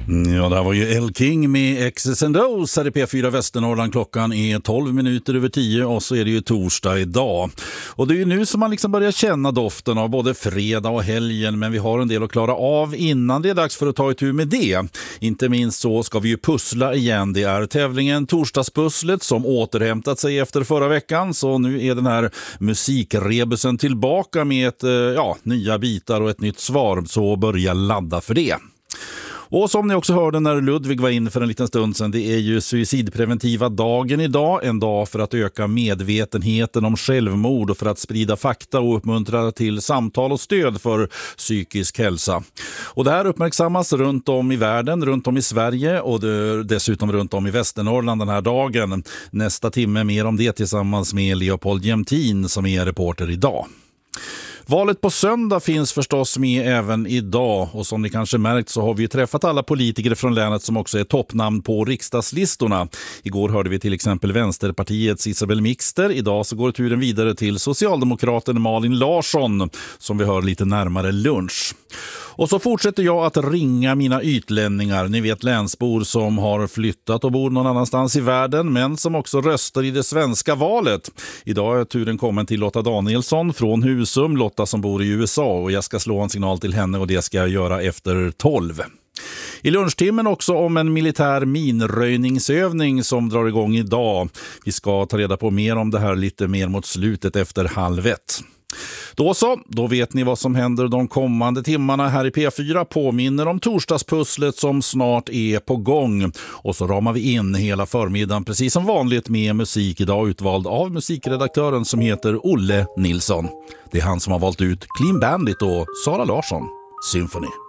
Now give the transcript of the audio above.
Ja, det här var ju El King med X's and O's här i P4 Västernorrland. Klockan är 12 minuter över 10 och så är det ju torsdag idag. Och det är ju nu som man liksom börjar känna doften av både fredag och helgen, men vi har en del att klara av innan det är dags för att ta itu med det. Inte minst så ska vi ju pussla igen. Det är tävlingen Torsdagspusslet som återhämtat sig efter förra veckan, så nu är den här musikrebusen tillbaka med nya bitar och ett nytt svar, så börja ladda för det. Och som ni också hörde när Ludvig var in för en liten stund sedan, det är ju suicidpreventiva dagen idag. En dag för att öka medvetenheten om självmord och för att sprida fakta och uppmuntra till samtal och stöd för psykisk hälsa. Och det här uppmärksammas runt om i världen, runt om i Sverige och dessutom runt om i Västernorrland den här dagen. Nästa timme mer om det tillsammans med Leopold Jämtin som är reporter idag. Valet på söndag finns förstås med även idag, och som ni kanske märkt så har vi träffat alla politiker från länet som också är toppnamn på riksdagslistorna. Igår hörde vi till exempel Vänsterpartiets Isabel Mixter. Idag så går turen vidare till Socialdemokraten Malin Larsson som vi hör lite närmare lunch. Och så fortsätter jag att ringa mina ytlänningar, ni vet länsbor som har flyttat och bor någon annanstans i världen men som också röstar i det svenska valet. Idag är turen kommen till Lotta Danielsson från Husum, Lotta som bor i USA, och jag ska slå en signal till henne och det ska jag göra efter 12. I lunchtimmen också om en militär minröjningsövning som drar igång idag. Vi ska ta reda på mer om det här lite mer mot slutet efter 12:30. Då vet ni vad som händer de kommande timmarna här i P4. Påminner om torsdagspusslet som snart är på gång. Och så ramar vi in hela förmiddagen precis som vanligt med musik idag utvald av musikredaktören som heter Olle Nilsson. Det är han som har valt ut Clean Bandit och Sara Larsson Symphony.